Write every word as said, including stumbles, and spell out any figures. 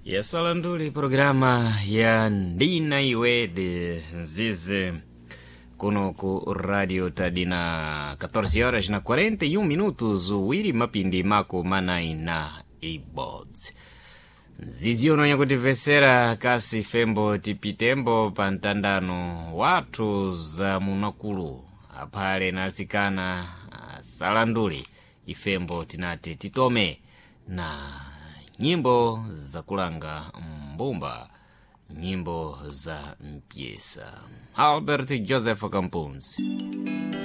yasalanduli programa ya ndina iwe de zize kuno ku radio tadina catorze horas na quarenta e um minutos uwiri mapindi mako manai na ibods nziziono nyakutivesera kasi fembo tipitembo pantandano watu za munakulu aphale nasikana salanduli ifembo tinati titome na nyimbo za kulanga mbumba, nyimbo za mpyesa. Albert Joseph Kampunzi.